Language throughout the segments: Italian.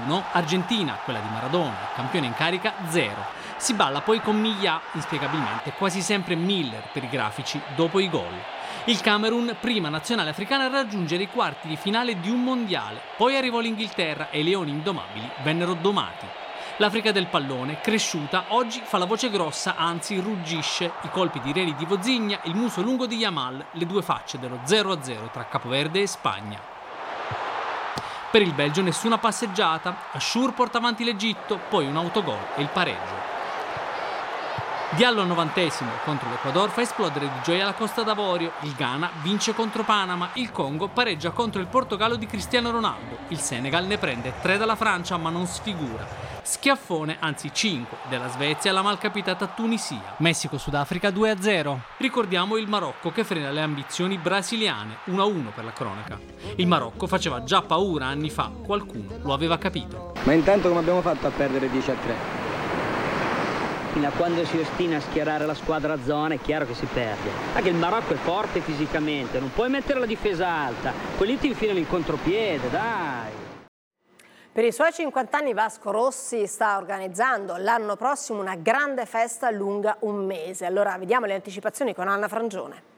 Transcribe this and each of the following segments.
1, Argentina, quella di Maradona, campione in carica 0. Si balla poi con Miglia, inspiegabilmente quasi sempre Miller per i grafici, dopo i gol. Il Camerun, prima nazionale africana a raggiungere i quarti di finale di un mondiale, poi arrivò l'Inghilterra e i leoni indomabili vennero domati. L'Africa del pallone, cresciuta, oggi fa la voce grossa, anzi ruggisce. I colpi di Reni di Vozigna, il muso lungo di Yamal, le due facce dello 0-0 tra Capoverde e Spagna. Per il Belgio nessuna passeggiata. Ashour porta avanti l'Egitto, poi un autogol e il pareggio. Diallo al 90° contro l'Ecuador fa esplodere di gioia la Costa d'Avorio. Il Ghana vince contro Panama. Il Congo pareggia contro il Portogallo di Cristiano Ronaldo. Il Senegal ne prende 3 dalla Francia ma non sfigura. Schiaffone, anzi 5, della Svezia alla malcapitata Tunisia. Messico-Sudafrica 2-0. Ricordiamo il Marocco che frena le ambizioni brasiliane, 1-1 per la cronaca. Il Marocco faceva già paura anni fa, qualcuno lo aveva capito. Ma intanto come abbiamo fatto a perdere 10-3? Fino a quando si ostina a schierare la squadra a zona è chiaro che si perde. Anche il Marocco è forte fisicamente, non puoi mettere la difesa alta, quelli ti infilano in contropiede, dai. Per i suoi 50 anni Vasco Rossi sta organizzando l'anno prossimo una grande festa lunga un mese. Allora vediamo le anticipazioni con Anna Frangione.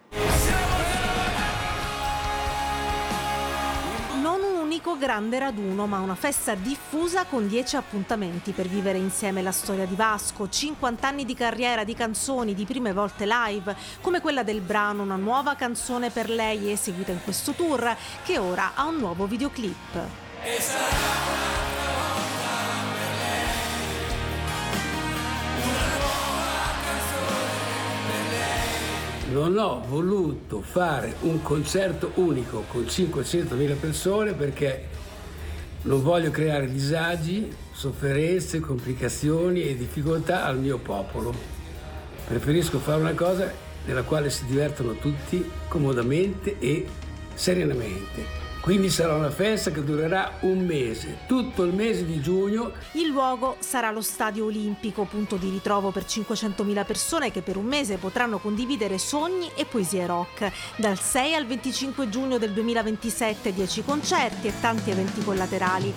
Non un unico grande raduno, ma una festa diffusa con 10 appuntamenti per vivere insieme la storia di Vasco, 50 anni di carriera, di canzoni, di prime volte live, come quella del brano Una nuova canzone per lei, eseguita in questo tour, che ora ha un nuovo videoclip. Non ho voluto fare un concerto unico con 500.000 persone perché non voglio creare disagi, sofferenze, complicazioni e difficoltà al mio popolo. Preferisco fare una cosa nella quale si divertono tutti comodamente e serenamente. Quindi sarà una festa che durerà un mese, tutto il mese di giugno. Il luogo sarà lo Stadio Olimpico, punto di ritrovo per 500.000 persone che per un mese potranno condividere sogni e poesie rock. Dal 6 al 25 giugno del 2027, 10 concerti e tanti eventi collaterali.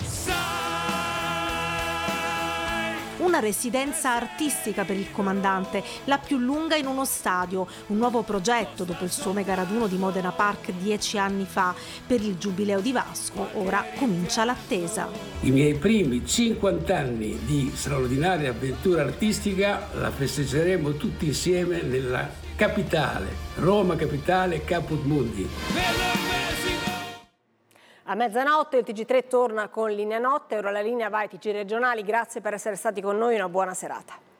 Una residenza artistica per il comandante, la più lunga in uno stadio, un nuovo progetto dopo il suo mega raduno di Modena Park 10 anni fa. Per il giubileo di Vasco ora comincia l'attesa. I miei primi 50 anni di straordinaria avventura artistica la festeggeremo tutti insieme nella capitale, Roma capitale, Caput Mundi. A mezzanotte il TG3 torna con Linea Notte, ora la linea va ai TG regionali. Grazie per essere stati con noi, una buona serata.